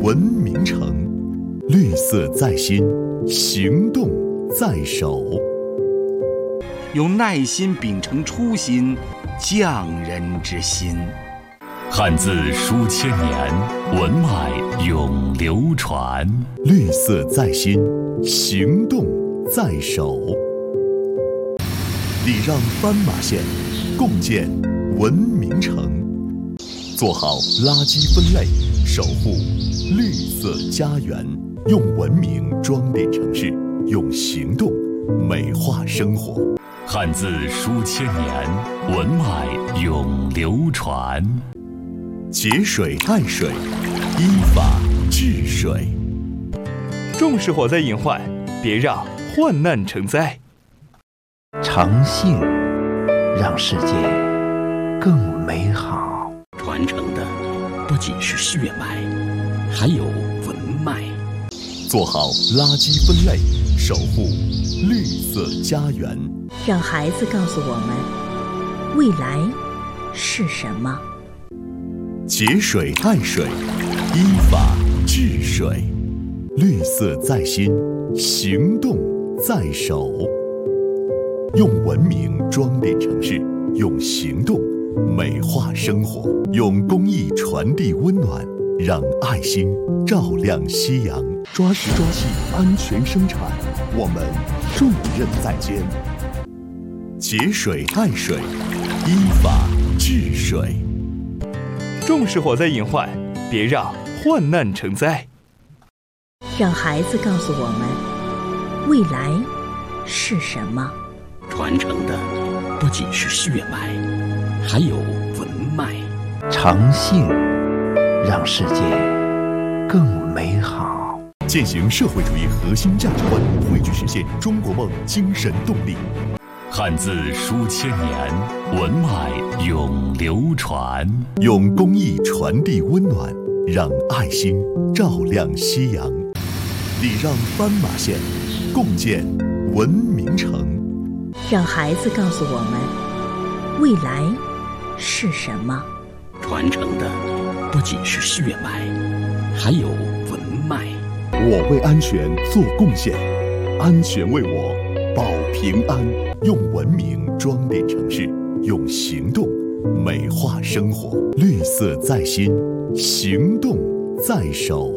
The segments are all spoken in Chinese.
文明城，绿色在心，行动在手。 用耐心秉承初心，匠人之心。 汉字书千年，文脉永流传。 绿色在心，行动在手。礼让斑马线，共建文明城。做好垃圾分类，守护绿色家园。用文明装点城市，用行动美化生活。 汉字书千年，文脉永流传。 节水爱水，依法治水。 重视火灾隐患，别让患难成灾。 诚信让世界更美好。 传承的不仅是血脉，还有文脉。 做好垃圾分类，守护绿色家园。 让孩子告诉我们，未来是什么。 节水爱水，依法治水。绿色在心，行动在手。用文明装点城市，用行动美化生活。用公益传递温暖，让爱心照亮夕阳。抓实抓细，安全生产，我们重任在肩。节水爱水，依法治水。 重视火灾隐患，别让患难成灾。 让孩子告诉我们，未来是什么。 传承的不仅是血脉，还有文脉。 诚信让世界更美好。 践行社会主义核心价值观，汇聚实现中国梦精神动力。 汉字书千年，文脉永流传。 用公益传递温暖，让爱心照亮夕阳。礼让斑马线，共建文明城。 让孩子告诉我们，未来是什么。 传承的不仅是血脉，还有文脉。 我为安全做贡献，安全为我保平安。用文明装点城市，用行动美化生活。绿色在心，行动在手。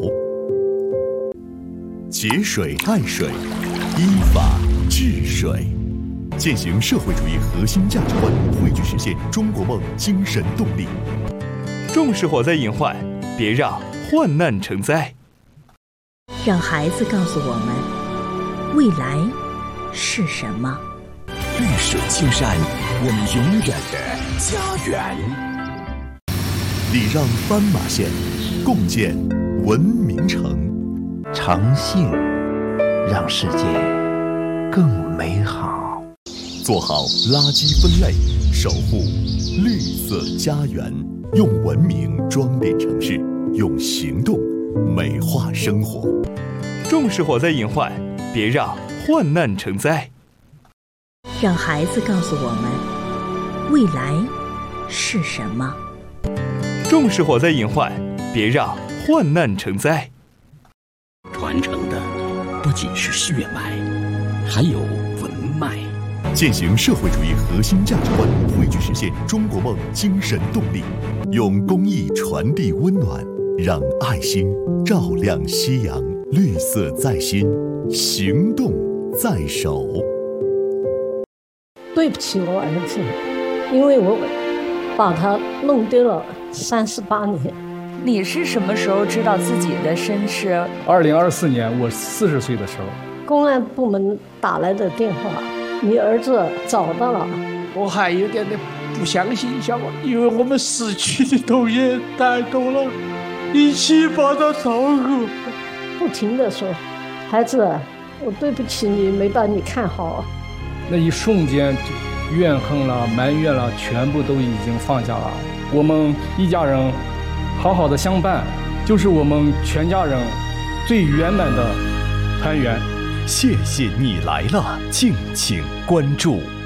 节水爱水，依法治水。践行社会主义核心价值观，汇聚实现中国梦精神动力。 重视火灾隐患，别让患难成灾。 让孩子告诉我们，未来是什么。 绿水青山，我们永远的家园。 礼让斑马线，共建文明城。 诚信让世界更美好。 做好垃圾分类，守护绿色家园。用文明装点城市，用行动美化生活。 重视火灾隐患，别让患难成灾。 让孩子告诉我们，未来是什么。 重视火灾隐患，别让患难成灾。 传承的不仅是血脉，还有文脉。 践行社会主义核心价值观，汇聚实现中国梦精神动力。用公益传递温暖，让爱心照亮夕阳。绿色在心，行动在手。 对不起我儿子，因为我把他弄丢了38年。 你是什么时候知道自己的身世 ？2024年我40岁的时候， 公安部门打来的电话，你儿子找到了。 我还有点不相信，因为我们失去的东西太多了，一起把它照顾。 不停地说，孩子，我对不起你，没把你看好。 那一瞬间，怨恨了、埋怨了，全部都已经放下了。我们一家人好好的相伴，就是我们全家人最圆满的团圆。 谢谢你来了，敬请关注。